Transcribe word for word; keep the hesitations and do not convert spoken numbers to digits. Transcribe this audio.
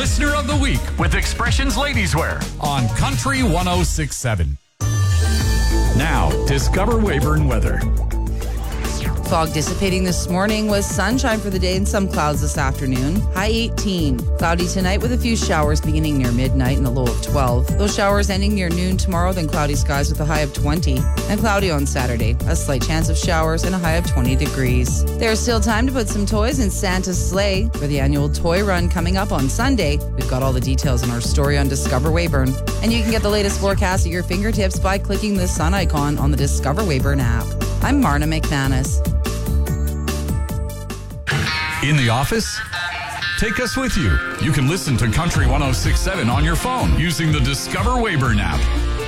Listener of the Week with Expressions Ladies Wear on Country one oh six point seven. Now, discover Weyburn weather. Fog dissipating this morning with sunshine for the day and some clouds this afternoon. High eighteen. Cloudy tonight with a few showers beginning near midnight and a low of twelve. Those showers ending near noon tomorrow, then cloudy skies with a high of twenty. And cloudy on Saturday. A slight chance of showers and a high of twenty degrees. There's still time to put some toys in Santa's sleigh for the annual toy run coming up on Sunday. We've got all the details in our story on Discover Weyburn. And you can get the latest forecast at your fingertips by clicking the sun icon on the Discover Weyburn app. I'm Marna McManus. In the office? Take us with you. You can listen to Country one oh six point seven on your phone using the Discover Weyburn app.